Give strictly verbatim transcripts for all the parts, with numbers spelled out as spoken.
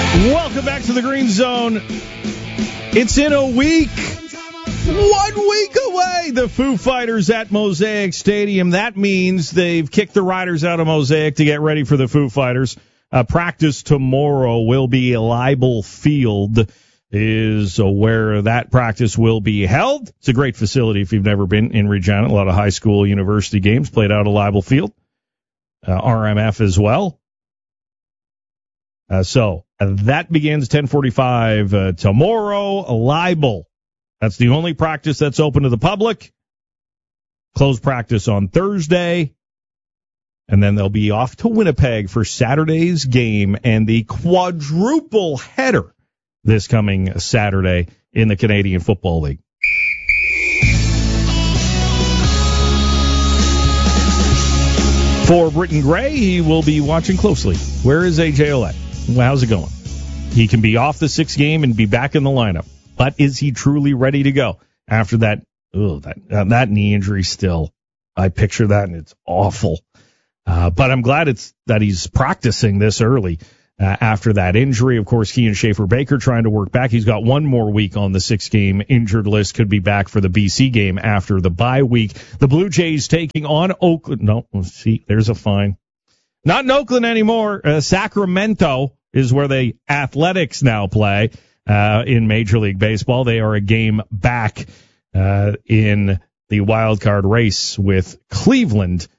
Welcome back to the Green Zone. It's in a week. One week away. The Foo Fighters at Mosaic Stadium. That means they've kicked the Riders out of Mosaic to get ready for the Foo Fighters. Uh, practice tomorrow will be Leibel Field is where that practice will be held. It's a great facility if you've never been in Regina. A lot of high school, university games played out at Leibel Field. Uh, R M F as well. Uh, so uh, that begins ten forty-five uh, tomorrow. Leibel. That's the only practice that's open to the public. Closed practice on Thursday. And then they'll be off to Winnipeg for Saturday's game and the quadruple header this coming Saturday in the Canadian Football League. For Britton Gray, he will be watching closely. Where is A J Ouellette? How's it going? He can be off the sixth game and be back in the lineup. But is he truly ready to go after that? Oh, that uh, that knee injury still. I picture that, and it's awful. Uh, but I'm glad it's that he's practicing this early uh, after that injury. Of course, he and Schaefer Baker trying to work back. He's got one more week on the six-game injured list. Could be back for the B C game after the bye week. The Blue Jays taking on Oakland. No, see, there's a fine. Not in Oakland anymore. Uh, Sacramento is where the Athletics now play uh, in Major League Baseball. They are a game back uh, in the wild card race with Cleveland.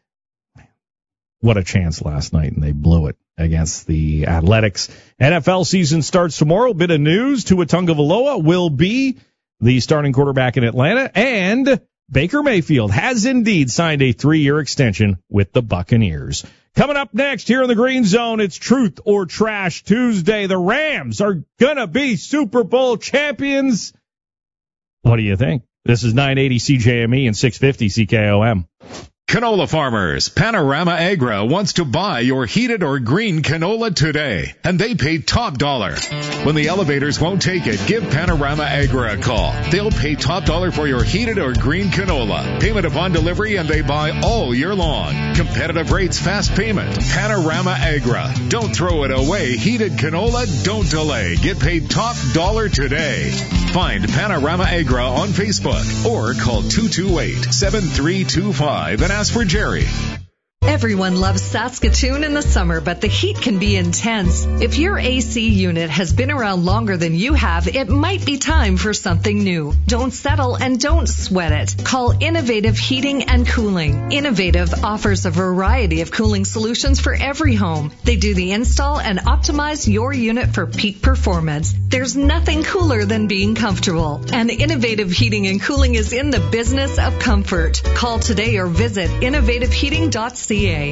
What a chance last night, and they blew it against the Athletics. N F L season starts tomorrow. Bit of news. Tua Tagovailoa will be the starting quarterback in Atlanta, and Baker Mayfield has indeed signed a three-year extension with the Buccaneers. Coming up next here in the Green Zone, it's Truth or Trash Tuesday. The Rams are going to be Super Bowl champions. What do you think? This is nine eighty C J M E and six fifty C K O M. Canola farmers, Panorama Agra wants to buy your heated or green canola today, and they pay top dollar. When the elevators won't take it, give Panorama Agra a call. They'll pay top dollar for your heated or green canola. Payment upon delivery, and they buy all year long. Competitive rates, fast payment. Panorama Agra. Don't throw it away. Heated canola, don't delay. Get paid top dollar today. Find Panorama Agra on Facebook or call two two eight, seven three two five and ask for Jerry. Everyone loves Saskatoon in the summer, but the heat can be intense. If your A C unit has been around longer than you have, it might be time for something new. Don't settle and don't sweat it. Call Innovative Heating and Cooling. Innovative offers a variety of cooling solutions for every home. They do the install and optimize your unit for peak performance. There's nothing cooler than being comfortable. And Innovative Heating and Cooling is in the business of comfort. Call today or visit innovative heating dot c a.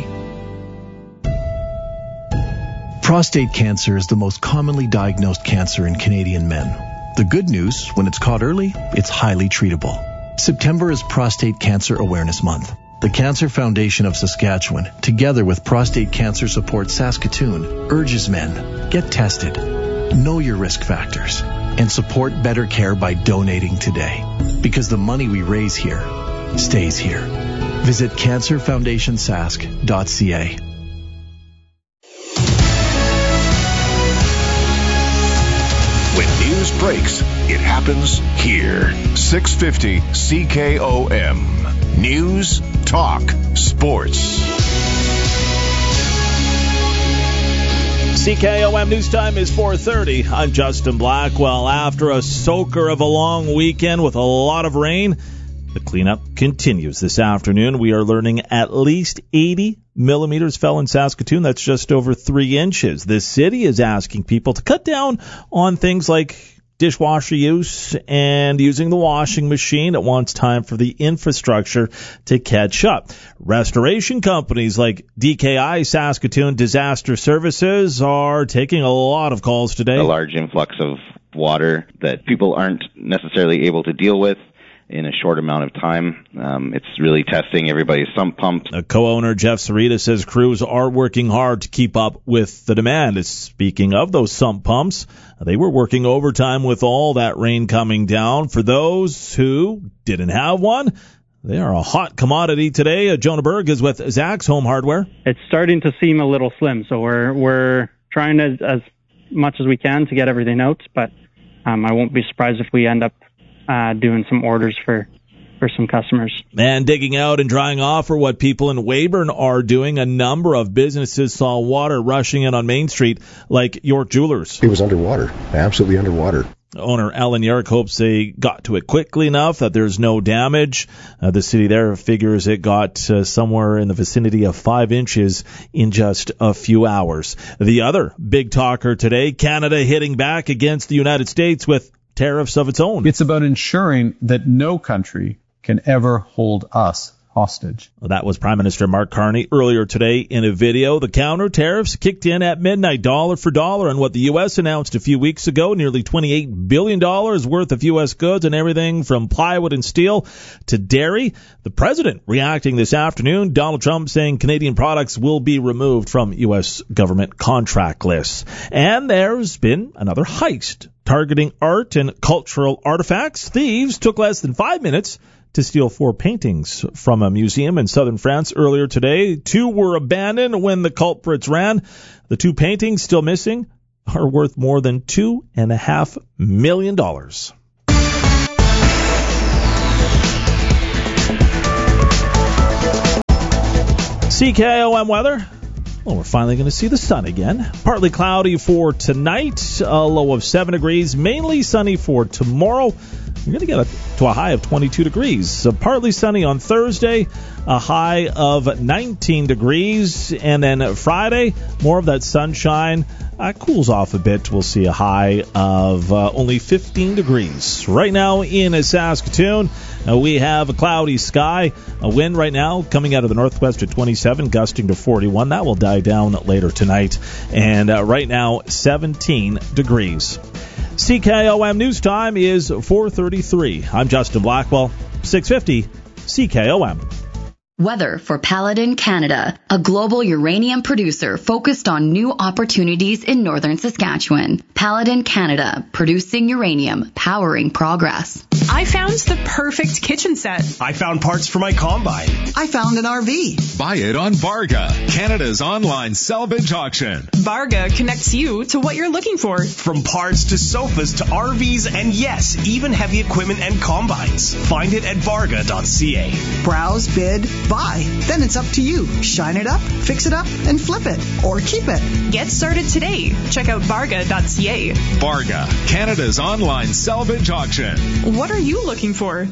Prostate cancer is the most commonly diagnosed cancer in Canadian men. The good news, when it's caught early, it's highly treatable. September is Prostate Cancer Awareness Month. The Cancer Foundation of Saskatchewan, together with Prostate Cancer Support Saskatoon, urges men, get tested, know your risk factors, and support better care by donating today. Because the money we raise here stays here. Visit cancer foundation sask dot c a. When news breaks, it happens here. six fifty C K O M. News, talk, sports. C K O M News Time is four thirty. I'm Justin Blackwell. After a soaker of a long weekend with a lot of rain, the cleanup continues this afternoon. We are learning at least eighty millimeters fell in Saskatoon. That's just over three inches. The city is asking people to cut down on things like dishwasher use and using the washing machine. It wants time for the infrastructure to catch up. Restoration companies like D K I Saskatoon Disaster Services are taking a lot of calls today. A large influx of water that people aren't necessarily able to deal with in a short amount of time. Um, it's really testing everybody's sump pumps. A co-owner, Jeff Sarita, says crews are working hard to keep up with the demand. Speaking of those sump pumps, they were working overtime with all that rain coming down. For those who didn't have one, they are a hot commodity today. Uh, Jonah Berg is with Zach's Home Hardware. It's starting to seem a little slim, so we're we're trying to, as much as we can to get everything out, but um, I won't be surprised if we end up uh, doing some orders for, for some customers. And digging out and drying off are what people in Weyburn are doing. A number of businesses saw water rushing in on Main Street, like York Jewelers. It was underwater, absolutely underwater. Owner Alan Yarrick hopes they got to it quickly enough that there's no damage. Uh, the city there figures it got uh, somewhere in the vicinity of five inches in just a few hours. The other big talker today, Canada hitting back against the United States with tariffs of its own. It's about ensuring that no country can ever hold us hostage. That was Prime Minister Mark Carney earlier today in a video. The counter tariffs kicked in at midnight, dollar for dollar, on what the U S announced a few weeks ago, nearly twenty-eight billion dollars worth of U S goods and everything from plywood and steel to dairy. The president reacting this afternoon, Donald Trump saying Canadian products will be removed from U S government contract lists. And there's been another heist targeting art and cultural artifacts. Thieves took less than five minutes to steal four paintings from a museum in southern France earlier today. Two were abandoned when the culprits ran. The two paintings still missing are worth more than two and a half million dollars. C K O M weather. Well, we're finally going to see the sun again. Partly cloudy for tonight, a low of seven degrees, mainly sunny for tomorrow. You're going to get a, to a high of twenty-two degrees. So partly sunny on Thursday, a high of nineteen degrees. And then Friday, more of that sunshine. Uh, cools off a bit. We'll see a high of uh, only fifteen degrees. Right now in Saskatoon, uh, we have a cloudy sky. A wind right now coming out of the northwest at twenty-seven, gusting to forty-one. That will die down later tonight. And uh, right now, seventeen degrees. C K O M News Time is four thirty-three. I'm Justin Blackwell, six fifty C K O M. Weather for Paladin Canada, a global uranium producer focused on new opportunities in northern Saskatchewan. Paladin Canada, producing uranium, powering progress. I found the perfect kitchen set. I found parts for my combine. I found an R V. Buy it on Varga, Canada's online salvage auction. Varga connects you to what you're looking for. From parts to sofas to R Vs and yes, even heavy equipment and combines. Find it at varga dot c a. Browse, bid, buy. Then it's up to you. Shine it up, fix it up, and flip it. Or keep it. Get started today. Check out varga dot c a. Varga, Canada's online salvage auction. What are you looking for?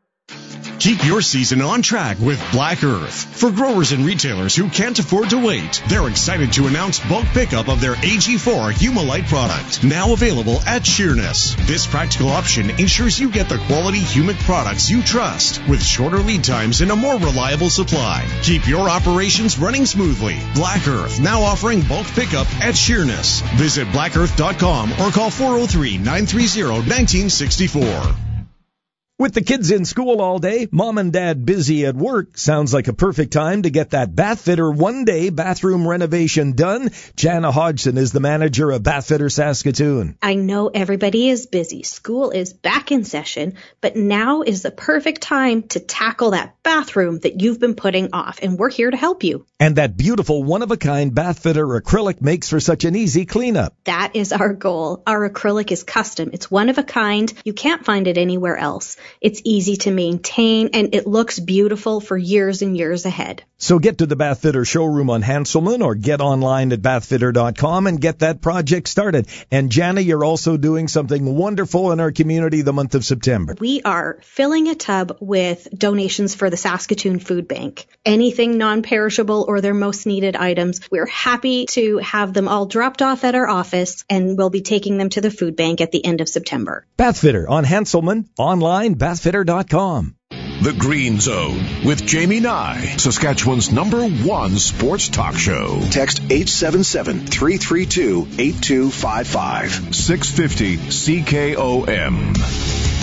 Keep your season on track with Black Earth. For growers and retailers who can't afford to wait, they're excited to announce bulk pickup of their A G four Humulite product, now available at Sheerness. This practical option ensures you get the quality humic products you trust, with shorter lead times and a more reliable supply. Keep your operations running smoothly. Black Earth, now offering bulk pickup at Sheerness. Visit black earth dot com or call four oh three, nine three oh, one nine six four. With the kids in school all day, mom and dad busy at work, sounds like a perfect time to get that Bathfitter one-day bathroom renovation done. Jana Hodgson is the manager of Bathfitter Saskatoon. I know everybody is busy. School is back in session, but now is the perfect time to tackle that bathroom that you've been putting off, and we're here to help you. And that beautiful one-of-a-kind Bathfitter acrylic makes for such an easy cleanup. That is our goal. Our acrylic is custom. It's one of a kind. You can't find it anywhere else. It's easy to maintain, and it looks beautiful for years and years ahead. So get to the Bathfitter showroom on Hanselman or get online at bathfitter dot com and get that project started. And Jana, you're also doing something wonderful in our community the month of September. We are filling a tub with donations for the Saskatoon Food Bank. Anything non-perishable or their most needed items, we're happy to have them all dropped off at our office, and we'll be taking them to the food bank at the end of September. Bathfitter on Hanselman, online, bathfitter dot com. The Green Zone with Jamie Nye, Saskatchewan's number one sports talk show. Text eight seven seven, three three two, eight two five five. six fifty C K O M.